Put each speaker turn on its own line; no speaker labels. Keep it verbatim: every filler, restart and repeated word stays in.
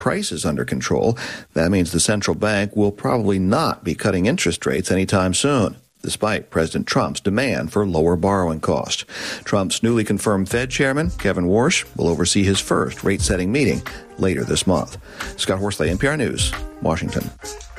prices under control, that means the central bank will probably not be cutting interest rates anytime soon, despite President Trump's demand for lower borrowing cost. Trump's newly confirmed Fed chairman, Kevin Warsh, will oversee his first rate-setting meeting later this month. Scott Horsley, N P R News, Washington.